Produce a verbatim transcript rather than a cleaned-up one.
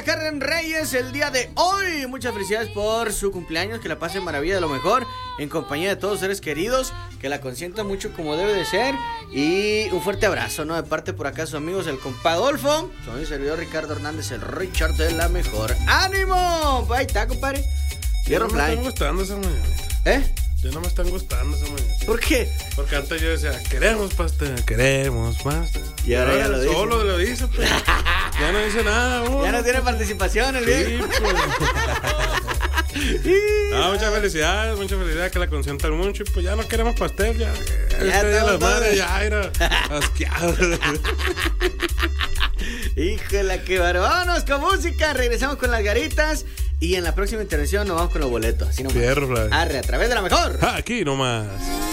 la Karen Reyes el día de hoy. Muchas felicidades por su cumpleaños. Que la pasen maravilla de lo mejor en compañía de todos sus seres queridos. Que la consientan mucho como debe de ser. Y un fuerte abrazo, ¿no? De parte por acá sus amigos, el compa Adolfo. Soy mi servidor Ricardo Hernández, el Richard de la mejor. ¡Ánimo! Ahí está, compadre. Cierro no me fly. están gustando esa mañanita. ¿Eh? Ya no me están gustando esa mañanita. ¿Por qué? Porque antes yo decía, queremos pastel, queremos pastel. Y ahora ya lo dice. Solo lo dice, pues. Ya no dice nada, uh. Ya no tiene participación el Sí, viejo. pues. No, muchas felicidades, muchas felicidades, que la consientan mucho. Y pues ya no queremos pastel, ya. Ya Este día de las estamos madres, todos. ya era asqueado. Híjole, qué bárbaro. Vámonos con música. Regresamos con las garitas. Y en la próxima intervención nos vamos con los boletos. Así nomás. Fierro, Flavio. Arre, a través de la mejor. Aquí nomás.